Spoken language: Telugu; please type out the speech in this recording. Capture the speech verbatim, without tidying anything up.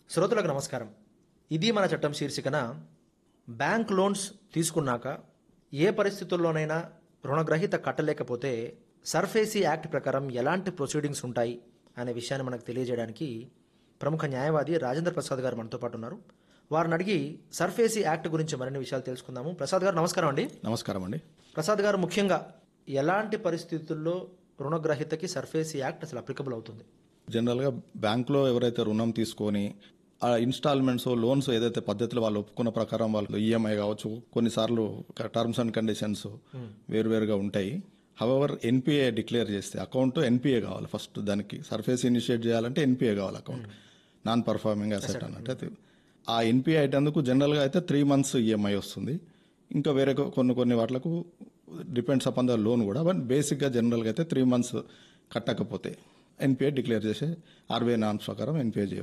శ్రోతలకు నమస్కారం. ఇది మన చట్టం శీర్షికన బ్యాంక్ లోన్స్ తీసుకున్నాక ఏ పరిస్థితుల్లోనైనా రుణగ్రహీత కట్టలేకపోతే సర్ఫేసీ యాక్ట్ ప్రకారం ఎలాంటి ప్రొసీడింగ్స్ ఉంటాయి అనే విషయాన్ని మనకు తెలియజేయడానికి ప్రముఖ న్యాయవాది రాజేంద్ర ప్రసాద్ గారు మనతో పాటు ఉన్నారు. వారిని అడిగి సర్ఫేసీ యాక్ట్ గురించి మరిన్ని విషయాలు తెలుసుకుందాము. ప్రసాద్ గారు నమస్కారం అండి. నమస్కారం అండి. ప్రసాద్ గారు, ముఖ్యంగా ఎలాంటి పరిస్థితుల్లో రుణగ్రహీతకి సర్ఫేసీ యాక్ట్ అసలు అప్లికబుల్ అవుతుంది? జనరల్గా బ్యాంకులో ఎవరైతే రుణం తీసుకొని ఆ ఇన్స్టాల్మెంట్స్ లోన్స్ ఏదైతే పద్ధతిలో వాళ్ళు ఒప్పుకున్న ప్రకారం వాళ్ళు ఈఎంఐ కావచ్చు, కొన్నిసార్లు టర్మ్స్ అండ్ కండిషన్స్ వేరువేరుగా ఉంటాయి. హవెవర్ ఎన్పిఏ డిక్లేర్ చేస్తే అకౌంట్ ఎన్పిఏ కావాలి. ఫస్ట్ దానికి సర్ఫేస్ ఇనిషియేట్ చేయాలంటే ఎన్పిఏ కావాలి. అకౌంట్ నాన్ పర్ఫార్మింగ్ అసెట్ అన్నట్టు. ఆ ఎన్పిఏ అయ్యేందుకు జనరల్గా అయితే త్రీ మంత్స్ ఈఎంఐ వస్తుంది. ఇంకా వేరే కొన్ని కొన్ని వాటిలకు డిపెండ్స్ అపాన్ ద లోన్ కూడా. బట్ బేసిక్గా జనరల్గా అయితే త్రీ మంత్స్ కట్టకపోతే ఎన్పిఏ డిక్లేర్ చేసే ఆర్బీఐ నామ్స్ ప్రకారం ఎన్పిఏ చేయవచ్చు.